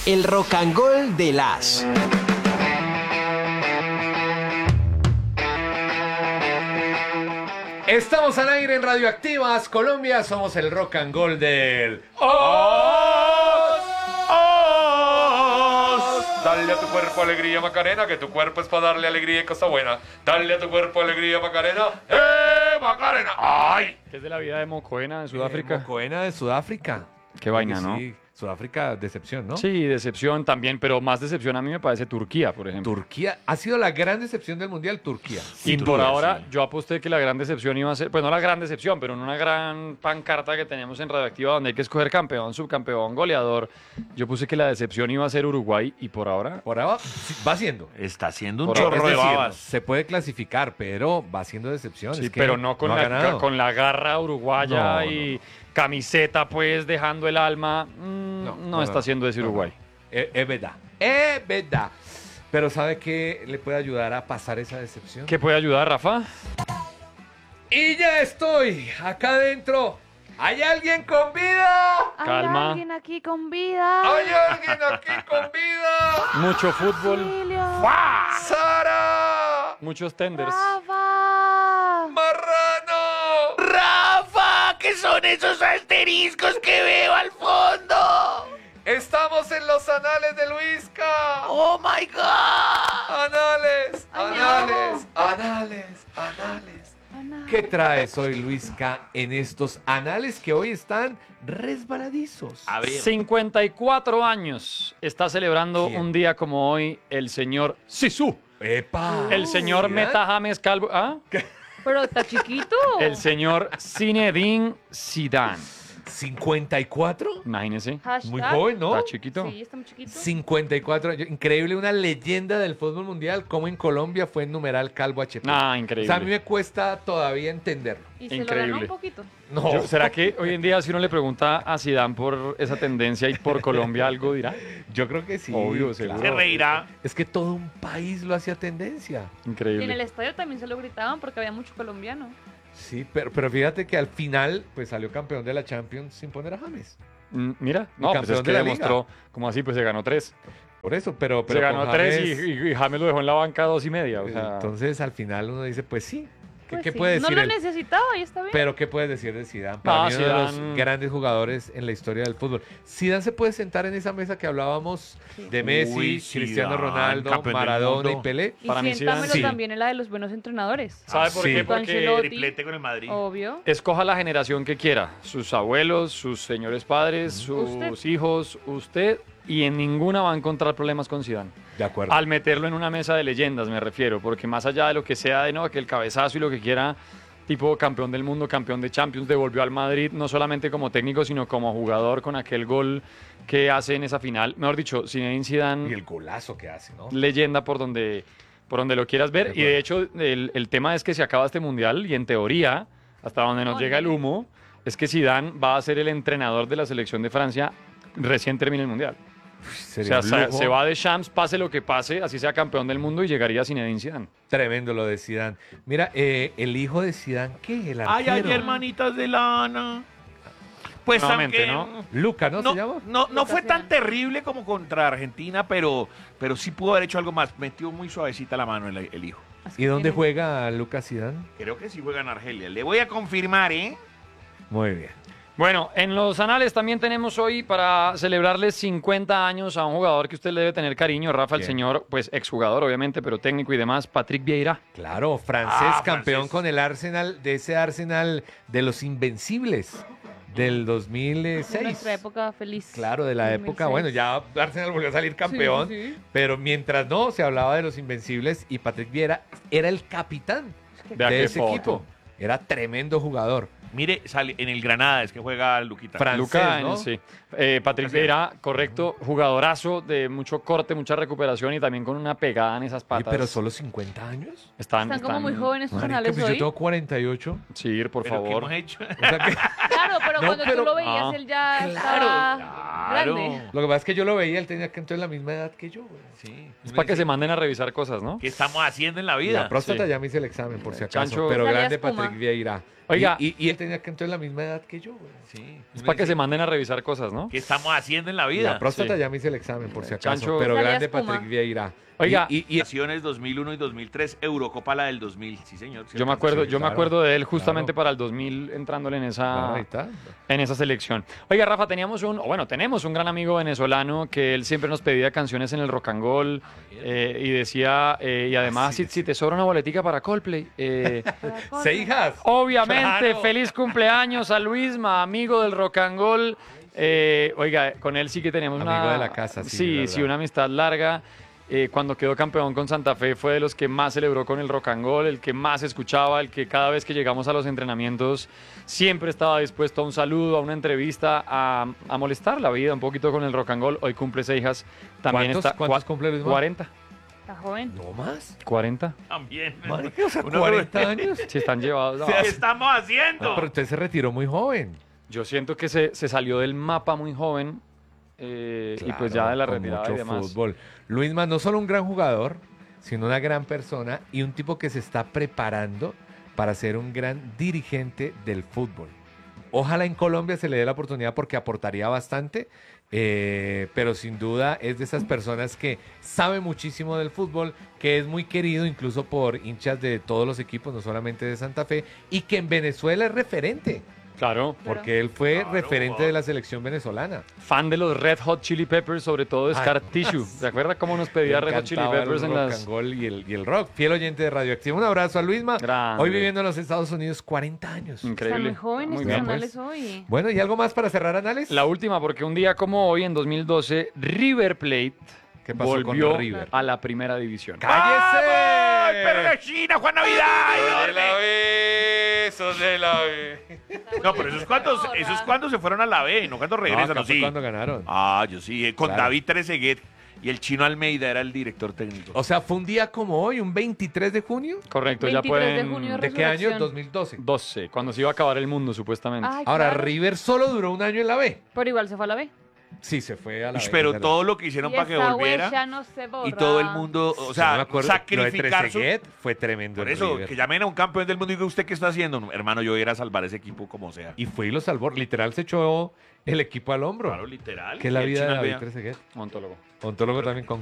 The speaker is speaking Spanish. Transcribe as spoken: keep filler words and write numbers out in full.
El Rock and Roll de las. Estamos al aire en Radioactivas Colombia, somos el Rock and Roll del Os, Os. Dale a tu cuerpo alegría, Macarena, que tu cuerpo es para darle alegría y cosa buena. Dale a tu cuerpo alegría, Macarena. ¡Eh, Macarena! ¡Ay! ¿Qué es de la vida de Mocoena en Sudáfrica? Eh, Mocoena de Sudáfrica. Qué vaina, Sí, ¿no? sí. Sudáfrica, decepción, ¿no? Sí, decepción también, pero más decepción a mí me parece Turquía, por ejemplo. Turquía ha sido la gran decepción del Mundial, Turquía. y Sin por duda, ahora sí. yo aposté que la gran decepción iba a ser, pues no la gran decepción, pero en una gran pancarta que tenemos en Radioactiva donde hay que escoger campeón, subcampeón, goleador, yo puse que la decepción iba a ser Uruguay y por ahora... Por ahora sí, va siendo. Está haciendo un Por chorro Es de decir, babas. se puede clasificar, pero va siendo decepción. Sí, es que pero no con, ha la, ganado. con la garra uruguaya No, y no, camiseta pues dejando el alma. Mm, no, No, no, está no, haciendo ese no, no. Uruguay. Es, es verdad, es verdad. Pero ¿sabe qué le puede ayudar a pasar esa decepción? ¿Qué puede ayudar, Rafa? Y ya estoy acá adentro. ¿Hay alguien con vida? ¿Hay Calma. alguien aquí con vida? ¿Hay alguien aquí con vida? Mucho fútbol, Emilio. ¡Sara! muchos tenders. Rafa. ¡Marrano! ¡Rafa! ¿Qué son esos asteriscos que veo al fondo? Estamos en los anales de Luisca. ¡Oh, my God! Anales, Ay, anales, anales, anales. Ana. ¿Qué traes hoy, Luisca, en estos anales que hoy están resbaladizos? A ver. cincuenta y cuatro años está celebrando ¿Quién? un día como hoy el señor Sisu. ¡Epa! El señor ¿Zidane? Meta James Calvo. ¿Ah? Pero está chiquito. El señor Zinedine Zidane. ¿cincuenta y cuatro? Imagínese. Hashtag. Muy joven, ¿no? Está chiquito. Sí, está muy chiquito. cincuenta y cuatro años. Increíble, una leyenda del fútbol mundial, como en Colombia fue en numeral Calvo H P. Ah, O increíble. sea, a mí me cuesta todavía entenderlo. Y se Increíble. lo ganó un poquito. No. Yo- ¿Será que hoy en día si uno le pregunta a Zidane por esa tendencia y por Colombia algo dirá? Yo creo que sí. Obvio, seguro. Se reirá. Es que todo un país lo hacía tendencia. Y en el Increíble. estadio también se lo gritaban porque había mucho colombiano. Sí, pero, pero fíjate que al final pues salió campeón de la Champions sin poner a James. Mm, Mira, no, pues campeón es que de la demostró, como así, pues se ganó tres. Por eso, pero, pero se ganó con tres James, y, y- y James lo dejó en la banca dos y media. O sea, entonces al final uno dice, pues sí. ¿Qué, Pues qué sí. puede No decir lo él? necesitaba y está bien. Pero ¿qué puedes decir de Zidane? Para No, mí uno de los Zidane- grandes jugadores en la historia del fútbol. Zidane se puede sentar en esa mesa que hablábamos Sí. de Messi, Uy, Cristiano Zidane, Ronaldo, campeón del Maradona y mundo. Pelé. Y para mí siéntamelo Zidane, sí. también en la de los buenos entrenadores. ¿sabe por sí. qué? Con Porque Ancelotti. Triplete con el Madrid. Obvio. escoja la generación que quiera. Sus abuelos, sus señores padres, sus Usted. hijos, usted. Y en ninguna va a encontrar problemas con Zidane. De acuerdo. Al meterlo en una mesa de leyendas, me refiero. Porque más allá de lo que sea de no, que el cabezazo y lo que quiera, tipo campeón del mundo, campeón de Champions, devolvió al Madrid no solamente como técnico, sino como jugador con aquel gol que hace en esa final. Mejor dicho, Zinedine Zidane, Y el golazo que hace, ¿no? leyenda por donde, por donde lo quieras ver. De Y de hecho, el, el tema es que se acaba este mundial y en teoría, hasta donde nos Oh, llega el no. humo, es que Zidane va a ser el entrenador de la selección de Francia recién termine el mundial. O Sería sea, un se, lujo se va de Champs, pase lo que pase, así sea campeón del mundo y llegaría Zinedine Zidane. tremendo lo de Zidane. Mira, eh, el hijo de Zidane, ¿qué? El Ay, arquero. ay, hermanitas de lana. Pues Nuevamente, aunque- ¿no? Luca, ¿no, No, se llama? no, no fue Lucas tan Zidane. terrible como contra Argentina, pero, pero sí pudo haber hecho algo más. Metió muy suavecita la mano el, el hijo. Así ¿Y que dónde tiene- juega Lucas Zidane? Creo que sí juega en Argelia. Le voy a confirmar, ¿eh? Muy bien. Bueno, en los anales también tenemos hoy para celebrarles cincuenta años a un jugador que usted le debe tener cariño, Rafa, el ¿Quién? señor, pues exjugador obviamente, pero técnico y demás, Patrick Vieira. Claro, francés, Ah, campeón francés. con el Arsenal, de ese Arsenal de los Invencibles del dos mil De seis. nuestra época feliz. Claro, de la dos mil época, seis. bueno, ya Arsenal volvió a salir campeón, Sí, sí. pero mientras no, se hablaba de los Invencibles y Patrick Vieira era el capitán Vea de qué ese foto. equipo. Era tremendo jugador. Mire, sale en el Granada, es que juega Luquita. Fran- Luca, Francés, ¿no? sí. Eh, Patrick Francés. Vieira, correcto, jugadorazo de mucho corte, mucha recuperación y también con una pegada en esas Oye, patas. pero solo cincuenta años. Están, Están como muy jóvenes sus Marica, anales pues yo hoy. tengo cuarenta y ocho. Sí, por Pero ¿qué favor. hemos hecho? O sea que- Claro, pero No, cuando pero- tú lo veías, Ah. él ya Claro, estaba Claro. grande. lo que pasa es que yo lo veía, él tenía que entonces la misma edad que yo. güey. Sí. Es para que se manden a revisar cosas, ¿no? ¿Qué estamos haciendo en la La vida? próstata Sí. ya me hice el examen, por si acaso. Chancho- pero Salía grande espuma. Patrick Vieira. Oiga. Y, y- y él tenía que entonces la misma edad que yo. güey. Sí. Es para que se manden a revisar cosas, ¿no? ¿no? ¿Qué estamos haciendo en la vida? La próstata Sí. ya me hice el examen, por si acaso. Chancho- pero Salía grande espuma. Patrick Vieira. Oiga, y, y- y- Naciones dos mil uno y dos mil tres, Eurocopa la del dos mil, sí señor. sí Yo me alcanza. acuerdo, Sí, yo me claro, acuerdo de él justamente claro. para el dos mil entrándole en esa, Claro, ahí está. en esa selección. Oiga, Rafa, teníamos un, o bueno, tenemos un gran amigo venezolano que él siempre nos pedía canciones en el rock and roll eh, y decía, eh, y además, si, si te sobra una boletica para Coldplay, eh, Seijas. obviamente, Claro. feliz cumpleaños a Luisma, amigo del rock and roll. Eh, oiga, con él sí que tenemos Amigo una... de la casa, sí, Sí, verdad. sí, una amistad larga. Eh, cuando quedó campeón con Santa Fe fue de los que más celebró con el rock and roll, el que más escuchaba, el que cada vez que llegamos a los entrenamientos siempre estaba dispuesto a un saludo, a una entrevista, a, a molestar la vida un poquito con el rock and roll. Hoy cumple Seijas, también ¿Cuántos- está cuántos cua- cumple Luisma? cuarenta. Está joven. ¿No más? cuarenta. También. Marica, o sea, Uno- cuarenta años. Si están llevados. no. ¿Qué estamos haciendo? No, pero usted se retiró muy joven. Yo siento que se, se salió del mapa muy joven eh, y pues ya de la con retirada mucho y demás. fútbol. Luisma no solo un gran jugador, sino una gran persona y un tipo que se está preparando para ser un gran dirigente del fútbol. Ojalá en Colombia se le dé la oportunidad porque aportaría bastante, eh, pero sin duda es de esas personas que sabe muchísimo del fútbol, que es muy querido incluso por hinchas de todos los equipos, no solamente de Santa Fe, y que en Venezuela es referente, Claro, porque él fue Claro, referente wow. de la selección venezolana. fan de los Red Hot Chili Peppers, sobre todo de Ay, Scar Tissue. ¿Se acuerda cómo nos pedía Le Red Hot Chili encantaba Peppers el en rock las... and roll y el, y el rock. Fiel oyente de Radioactivo. Un abrazo a Luisma. Grande. Hoy viviendo en los Estados Unidos, cuarenta años. Están Increíble. muy jóvenes Muy estos bien. anales pues. hoy. Bueno, ¿y algo más para cerrar, Anales? La última, porque un día como hoy, en dos mil doce, River Plate ¿Qué pasó con volvió River? a la primera división. ¡Cállese! ¡Vamos! ¡Pero de China, Juan Navidad! ¡Sos de la B! ¡Sos de la B! No, pero eso es cuando, eso es cuando se fueron a la B, no cuando No, regresan, acá ¿no? fue Sí. cuando ganaron. Ah, yo sí, eh, con Claro. David Trezeguet y el Chino Almeida era el director técnico. O sea, fue un día como hoy, un veintitrés de junio. Correcto, ya veintitrés de pueden... junio, ¿De qué año? Resurrección. dos mil doce. doce, cuando se iba a acabar el mundo, supuestamente. Ay, Ahora, claro. River solo duró un año en la B. Pero igual se fue a la B. Sí, se fue a la Ush, B. pero es verdad. todo lo que hicieron Y para que esa volviera huella no se borra. y todo el mundo, o Yo no sea, me acuerdo, lo de sacrificar su... Trezeguet fue tremendo Por en eso, River. que llamen a un campeón del mundo y diga, ¿usted qué está haciendo? No, hermano, yo voy a ir a salvar ese equipo como sea. Y fue y lo salvó. Literal se echó el equipo al hombro. Claro, literal. que es la Y el vida Chino de David Almeida. Trezeguet. Ontólogo. Ontólogo también con